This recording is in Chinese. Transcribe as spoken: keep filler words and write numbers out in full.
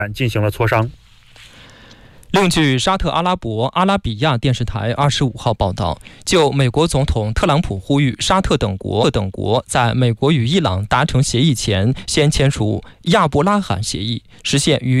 进行了磋商。 另据沙特阿拉伯阿拉比亚电视台二十五号报道，就美国总统特朗普呼吁沙特等国等国在美国与伊朗达成协议前，先签署亚伯拉罕协议，实现与